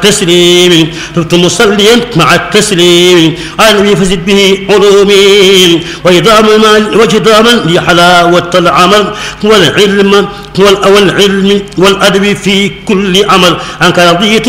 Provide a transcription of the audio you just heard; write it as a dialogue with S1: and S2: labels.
S1: تسليم دمت مصليا مع التسليم على النبي فزد به علومي وجداما لحلاوة العمل والعلم والعلم والأدب في كل عمل عنك رضيت